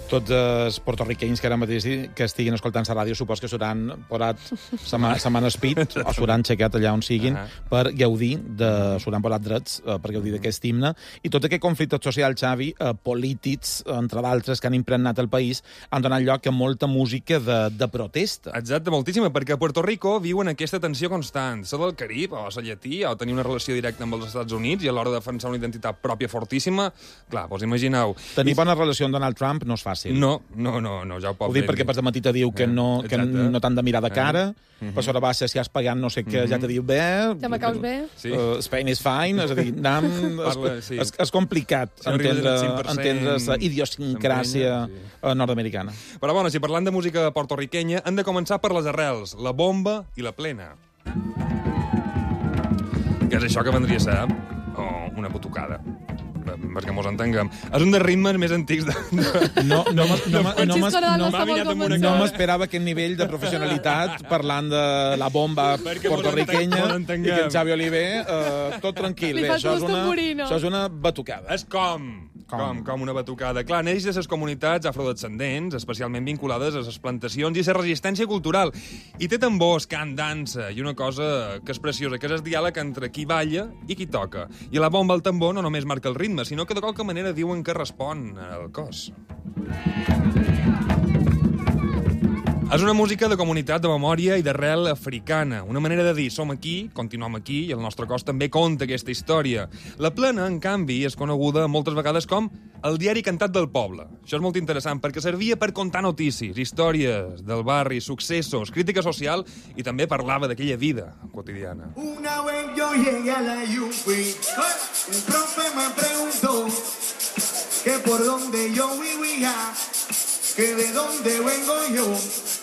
Tots els portorriquenys que ara mateix que estiguin escoltant la ràdio supos que s'hauran posat sa mà en espit o s'hauran aixecat allà on siguin per gaudir s'hauran posat drets per gaudir d'aquest himne. I tot aquest conflicte social, Xavi, polítics, entre d'altres, que han impregnat el país, han donat lloc a molta música de protesta. Exacte, moltíssima, perquè a Puerto Rico viuen aquesta tensió constant. Ser del Carib, o ser llatí, o tenir una relació directa amb els Estats Units, i a l'hora de defensar una identitat pròpia fortíssima, clar, doncs imagineu. Tenir bona relació amb Donald Trump no és fàcil. No, ja ho pot dir. Ho dic perquè pas de matí te diu que no t'han de mirar de cara, per sobre baixa, si has pagat no sé què, ja te diu bé... Ja me caus bé. Spain is fine, és a dir, és complicat entendre la idiosincràsia nord-americana. Però bueno, si parlant de música portorriquenya, hem de començar per les arrels, la bomba i la plena. Què és això que vendria a ser? Una batucada. Perquè mos entenguem. És un dels ritmes més antics de... No m'esperava aquest nivell de professionalitat parlant de la bomba portorriquenya i que el Xavi Oliver, tot tranquil. Això és una batucada. És com una batucada. Clar, neix de les comunitats afrodescendents, especialment vinculades a les plantacions i a la resistència cultural. I té tambors, cant, dansa i una cosa que és preciosa, que és el diàleg entre qui balla i qui toca. I la bomba, el tambor, no només marca el ritme, sinó que de qualque manera diuen que respon al cos. És una música de comunitat, de memòria i d'arrel africana. Una manera de dir, som aquí, continuem aquí, i el nostre cos també conta aquesta història. La plena, en canvi, és coneguda moltes vegades com el diari cantat del poble. Això és molt interessant, perquè servia per contar notícies, històries del barri, successos, crítica social, i també parlava d'aquella vida quotidiana. Una vez yo llegué a la Yupi, un profe me preguntó que por dónde yo vivía, que de dónde vengo yo.